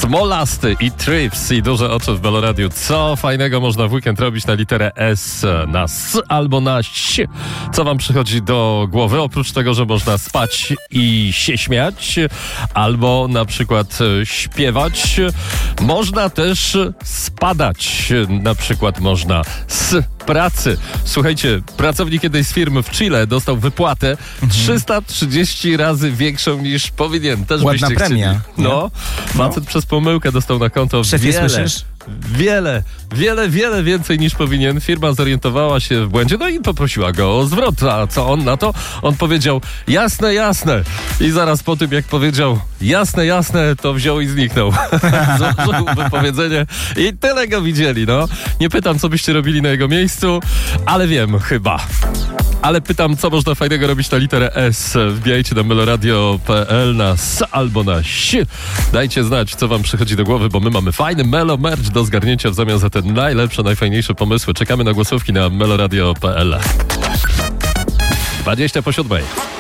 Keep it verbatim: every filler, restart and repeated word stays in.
Smolasty i Trips i duże oczy w Meloradiu. Co fajnego można w weekend robić na literę S, na S albo na S? Co wam przychodzi do głowy? Oprócz tego, że można spać i się śmiać, albo na przykład śpiewać, można też spadać. Na przykład można z pracy. Słuchajcie, pracownik jednej z firm w Chile dostał wypłatę trzysta trzydzieści razy większą niż powinien. Też Ładna byście premia. chcieli. No, facet no. przez pomyłkę dostał na konto Szefie, wiele, słyszysz? wiele, wiele, wiele więcej niż powinien. Firma zorientowała się w błędzie, no i poprosiła go o zwrot. A co on na to? On powiedział, jasne, jasne. I zaraz po tym, jak powiedział, jasne, jasne, to wziął i zniknął. Złożył wypowiedzenie i tyle go widzieli, no. Nie pytam, co byście robili na jego miejscu, ale wiem, chyba. Ale pytam, co można fajnego robić na literę S. Wbijajcie na meloradio kropka p l na S albo na S. Dajcie znać, co wam przychodzi do głowy, bo my mamy fajny Melo Merch do zgarnięcia w zamian za te najlepsze, najfajniejsze pomysły. Czekamy na głosówki na meloradio kropka p l. dwadzieścia po siódmej.